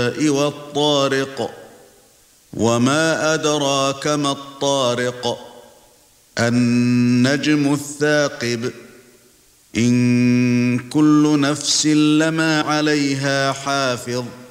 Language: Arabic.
والطارق وما أدراك ما الطارق النجم الثاقب إن كل نفس لما عليها حافظ